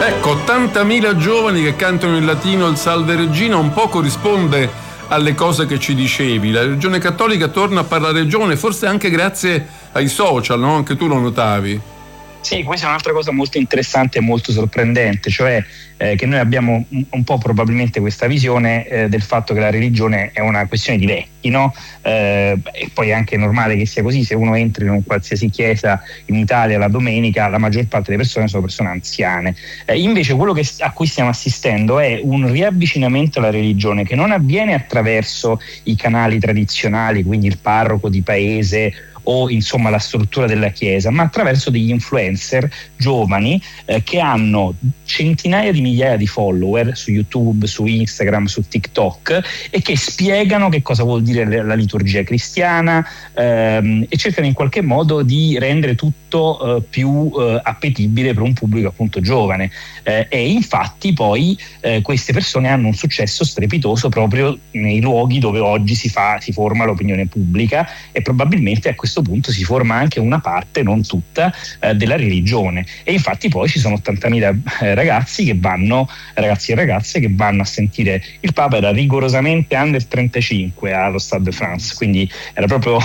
Ecco, 80.000 giovani che cantano in latino il Salve Regina un po' corrisponde alle cose che ci dicevi. La religione cattolica torna a parlare regione, forse anche grazie ai social, no? Anche tu lo notavi. Sì, questa è un'altra cosa molto interessante e molto sorprendente, cioè che noi abbiamo un po' probabilmente questa visione del fatto che la religione è una questione di vecchi, no? E poi è anche normale che sia così. Se uno entra in un qualsiasi chiesa in Italia la domenica, la maggior parte delle persone sono persone anziane. Invece quello a cui stiamo assistendo è un riavvicinamento alla religione che non avviene attraverso i canali tradizionali, quindi il parroco di paese o insomma la struttura della chiesa, ma attraverso degli influencer giovani che hanno centinaia di migliaia di follower su YouTube, su Instagram, su TikTok, e che spiegano che cosa vuol dire la liturgia cristiana e cercano in qualche modo di rendere tutto più appetibile per un pubblico appunto giovane, e infatti poi queste persone hanno un successo strepitoso proprio nei luoghi dove oggi si forma l'opinione pubblica, e probabilmente a questo punto si forma anche una parte, non tutta, della religione. E infatti poi ci sono 80.000 ragazzi e ragazze che vanno a sentire il Papa. Era rigorosamente under 35 allo Stade de France, quindi era proprio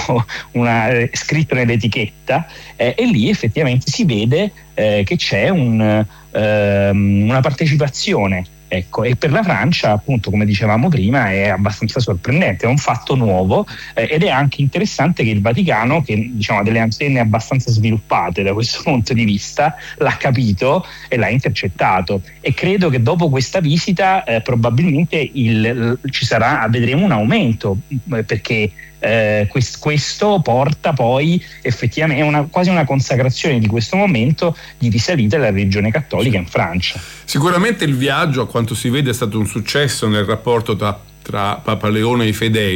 scritto nell'etichetta, e lì effettivamente si vede che c'è una partecipazione. Ecco, e per la Francia, appunto, come dicevamo prima, è abbastanza sorprendente, è un fatto nuovo, ed è anche interessante che il Vaticano, che diciamo ha delle antenne abbastanza sviluppate da questo punto di vista, l'ha capito e l'ha intercettato. E credo che dopo questa visita probabilmente vedremo un aumento, perché questo porta poi effettivamente è quasi una consacrazione di questo momento di risalita della religione cattolica in Francia. Sicuramente il viaggio, a quanto si vede, è stato un successo nel rapporto tra Papa Leone e i fedeli.